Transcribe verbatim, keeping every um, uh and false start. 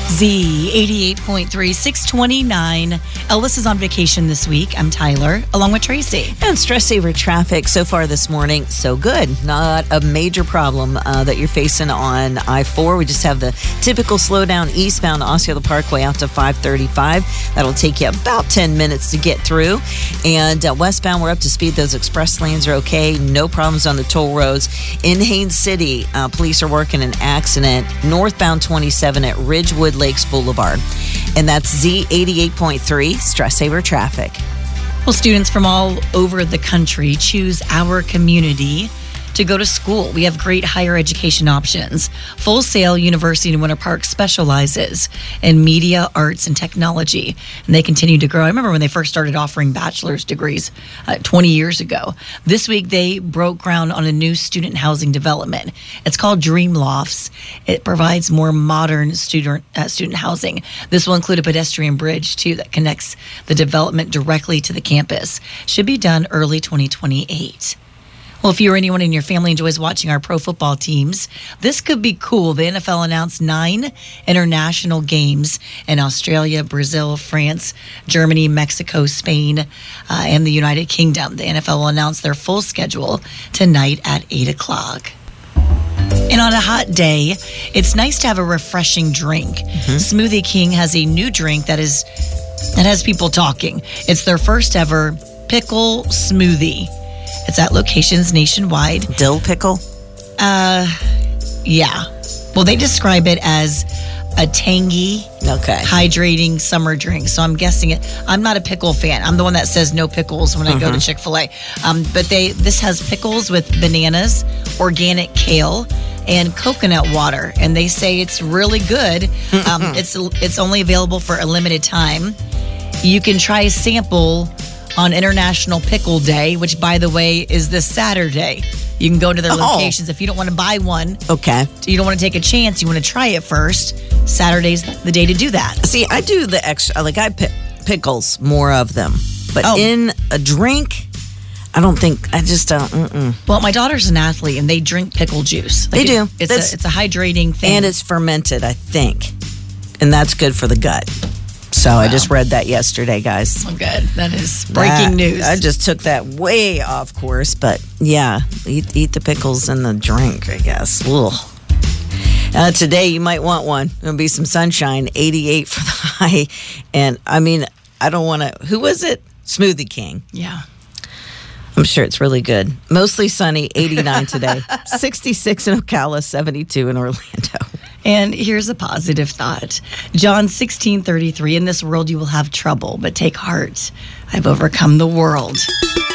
Z eighty-eight point three, six twenty-nine. Elvis is on vacation this week. I'm Tyler, along with Tracy. And stress saver traffic so far this morning, so good. Not a major problem uh, that you're facing on I four. We just have the typical slowdown eastbound Osceola Parkway out to five thirty-five. That'll take you about ten minutes to get through. And uh, westbound, we're up to speed. Those express lanes are okay. No problems on the toll roads. In Haines City, uh, police are working an accident northbound twenty-seven at Ridgewood Lakes Boulevard. And that's Z eighty-eight point three, stress saver traffic. Well, students from all over the country choose our community to go to school. We have great higher education options. Full Sail University in Winter Park specializes in media, arts, and technology, and they continue to grow. I remember when they first started offering bachelor's degrees uh, twenty years ago. This week, they broke ground on a new student housing development. It's called Dream Lofts. It provides more modern student uh, student housing. This will include a pedestrian bridge, too, that connects the development directly to the campus. Should be done early twenty twenty-eight. Well, if you or anyone in your family enjoys watching our pro football teams, this could be cool. The N F L announced nine international games in Australia, Brazil, France, Germany, Mexico, Spain, uh, and the United Kingdom. The N F L will announce their full schedule tonight at eight o'clock. And on a hot day, it's nice to have a refreshing drink. Mm-hmm. Smoothie King has a new drink that is that has people talking. It's their first ever pickle smoothie. It's at locations nationwide. Dill pickle? Uh, yeah. Well, they describe it as a tangy, okay, hydrating summer drink. So I'm guessing it. I'm not a pickle fan. I'm the one that says no pickles when I mm-hmm. go to Chick-fil-A. Um, but they this has pickles with bananas, organic kale, and coconut water. And they say it's really good. Um, it's it's only available for a limited time. You can try a sample on International Pickle Day, which, by the way, is this Saturday. You can go to their oh. locations. If you don't want to buy one, okay, you don't want to take a chance, you want to try it first, Saturday's the day to do that. See, I do the extra, like I pick pickles, more of them. But oh. in a drink, I don't think, I just don't, mm-mm. Well, my daughter's an athlete, and they drink pickle juice. Like they it, do. It's a, it's a hydrating thing. And it's fermented, I think. And that's good for the gut. So wow. I just read that yesterday, guys. Oh, good. That is breaking that, news. I just took that way off course, but yeah, eat, eat the pickles in the drink, I guess. Ugh. Uh, today, you might want one. There'll be some sunshine, eighty-eight for the high. And I mean, I don't want to, who was it? Smoothie King. Yeah. I'm sure it's really good. Mostly sunny, eighty-nine today. sixty-six in Ocala, seventy-two in Orlando. And here's a positive thought. John sixteen thirty-three, in this world you will have trouble, but take heart. I've overcome the world.